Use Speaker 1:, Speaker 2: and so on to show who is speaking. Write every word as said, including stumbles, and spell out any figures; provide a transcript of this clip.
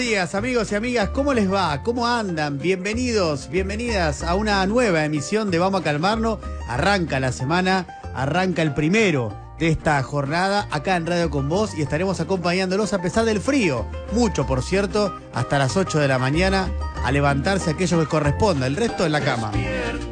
Speaker 1: días, amigos y amigas, ¿cómo les va? ¿Cómo andan? Bienvenidos, bienvenidas a una nueva emisión de Vamos a Calmarnos. Arranca la semana, arranca el primero de esta jornada acá en Radio Con Vos y estaremos acompañándolos a pesar del frío. Mucho, por cierto, hasta las ocho de la mañana a levantarse aquello que corresponda, el resto en la cama.